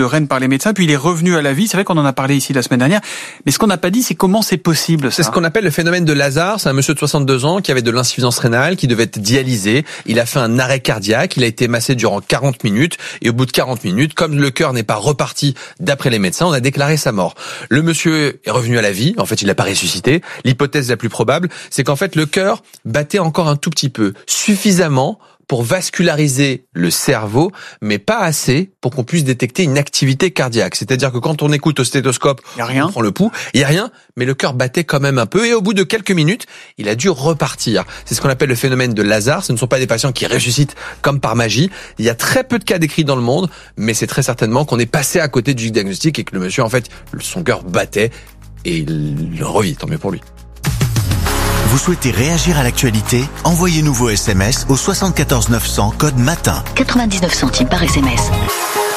Rennes par les médecins, puis il est revenu à la vie. C'est vrai qu'on en a parlé ici la semaine dernière, mais ce qu'on n'a pas dit, c'est comment c'est possible, ça. C'est ce qu'on appelle le phénomène de Lazare. C'est un monsieur de 62 ans qui avait de l'insuffisance rénale, qui devait être dialysé. Il a fait un arrêt cardiaque, il a été massé durant 40 minutes, et au bout de 40 minutes, comme le cœur n'est pas reparti d'après les médecins, on a déclaré sa mort. Le monsieur est revenu à la vie, en fait il n'a pas ressuscité. L'hypothèse la plus probable, c'est qu'en fait le cœur battait encore un tout petit peu, suffisamment pour vasculariser le cerveau, mais pas assez pour qu'on puisse détecter une activité cardiaque. C'est-à-dire que quand on écoute au stéthoscope, on prend le pouls, il y a rien, mais le cœur battait quand même un peu, et au bout de quelques minutes, il a dû repartir. C'est ce qu'on appelle le phénomène de Lazare. Ce ne sont pas des patients qui ressuscitent comme par magie. Il y a très peu de cas décrits dans le monde, mais c'est très certainement qu'on est passé à côté du diagnostic et que le monsieur, en fait, son cœur battait et il revit, tant mieux pour lui. Vous souhaitez réagir à l'actualité? Envoyez-nous vos SMS au 74 900 code matin. 99 centimes par SMS.